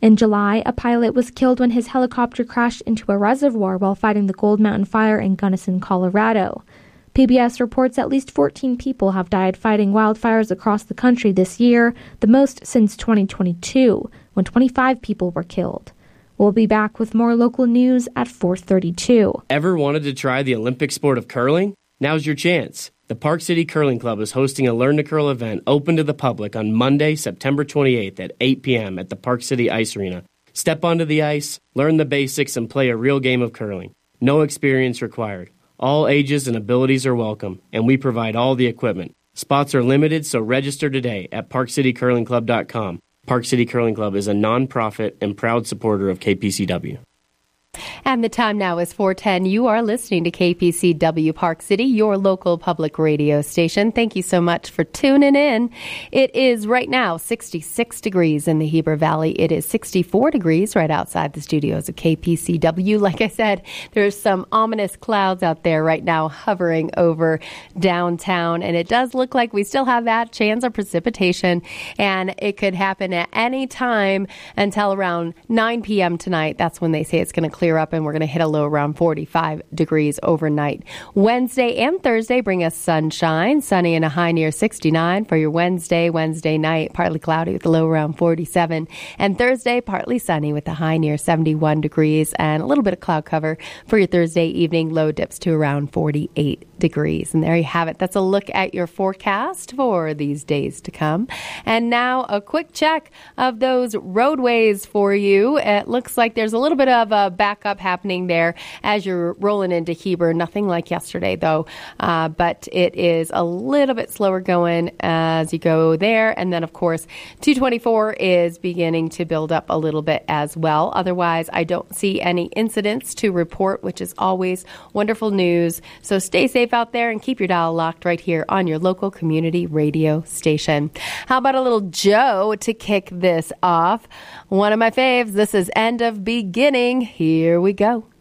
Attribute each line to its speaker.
Speaker 1: In July, a pilot was killed when his helicopter crashed into a reservoir while fighting the Gold Mountain Fire in Gunnison, Colorado. PBS reports at least 14 people have died fighting wildfires across the country this year, the most since 2022, when 25 people were killed. We'll be back with more local news at 4:32.
Speaker 2: Ever wanted to try the Olympic sport of curling? Now's your chance. The Park City Curling Club is hosting a Learn to Curl event open to the public on Monday, September 28th at 8 p.m. at the Park City Ice Arena. Step onto the ice, learn the basics, and play a real game of curling. No experience required. All ages and abilities are welcome, and we provide all the equipment. Spots are limited, so register today at parkcitycurlingclub.com. Park City Curling Club is a nonprofit and proud supporter of KPCW.
Speaker 3: And the time now is 4:10. You are listening to KPCW Park City, your local public radio station. Thank you so much for tuning in. It is right now 66 degrees in the Heber Valley. It is 64 degrees right outside the studios of KPCW. Like I said, there's some ominous clouds out there right now hovering over downtown, and it does look like we still have that chance of precipitation, and it could happen at any time until around 9 p.m. tonight. That's when they say it's going to clear up, and we're going to hit a low around 45 degrees overnight. Wednesday and Thursday bring us sunshine, sunny and a high near 69 for your Wednesday night, partly cloudy with a low around 47. And Thursday, partly sunny with a high near 71 degrees and a little bit of cloud cover for your Thursday evening, low dips to around 48 degrees. And there you have it. That's a look at your forecast for these days to come. And now a quick check of those roadways for you. It looks like there's a little bit of a backup happening there as you're rolling into Heber. Nothing like yesterday, though, but it is a little bit slower going as you go there. And then, of course, 224 is beginning to build up a little bit as well. Otherwise, I don't see any incidents to report, which is always wonderful news. So stay safe out there and keep your dial locked right here on your local community radio station. How about a little Joe to kick this off? One of my faves. This is End of Beginning. Here we go.